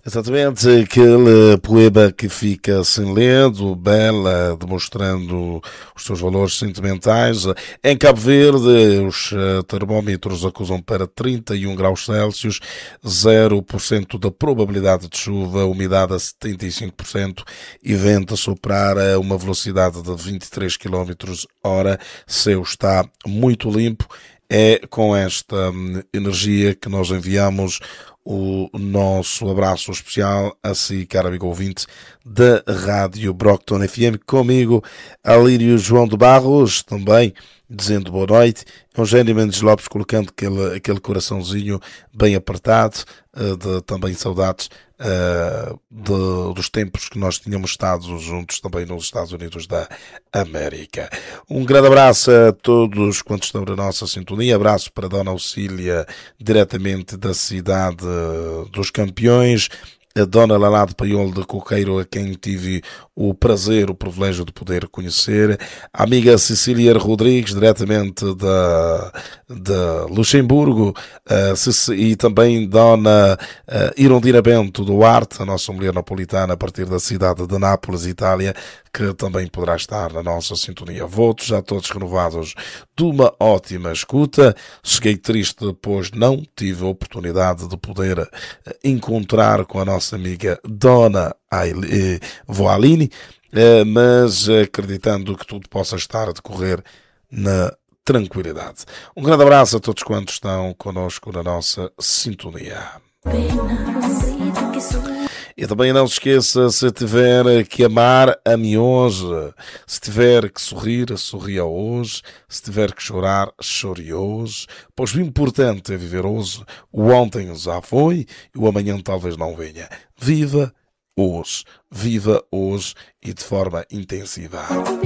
Exatamente, aquele poema que fica sem ledo, Bela, demonstrando os seus valores sentimentais. Em Cabo Verde, os termómetros acusam para 31 graus Celsius, 0% da probabilidade de chuva, umidade a 75% e vento a soprar a uma velocidade de 23 km/h. Céu está muito limpo. É com esta energia que nós enviamos o nosso abraço especial a si, caro amigo ouvinte da Rádio Brockton FM, comigo, Alírio João de Barros, também dizendo boa noite, Eugênio Mendes Lopes colocando aquele coraçãozinho bem apertado, de também saudades dos tempos que nós tínhamos estado juntos também nos Estados Unidos da América. Um grande abraço a todos quantos estão na nossa sintonia, abraço para a Dona Auxília, diretamente da cidade dos Campeões, a Dona Lalá de Paiolo de Coqueiro, a quem tive o prazer, o privilégio de poder conhecer, a amiga Cecília Rodrigues, diretamente de Luxemburgo, e também Dona Irondina Bento Duarte, a nossa mulher napolitana, a partir da cidade de Nápoles, Itália, que também poderá estar na nossa sintonia. Votos já todos renovados de uma ótima escuta. Cheguei triste, pois não tive a oportunidade de poder encontrar com a nossa amiga Dona Voaline, mas acreditando que tudo possa estar a decorrer na tranquilidade. Um grande abraço a todos quantos estão connosco na nossa sintonia. E também não se esqueça, se tiver que amar, ame hoje. Se tiver que sorrir, sorria hoje. Se tiver que chorar, chore hoje. Pois o importante é viver hoje. O ontem já foi e o amanhã talvez não venha. Viva hoje e de forma intensiva.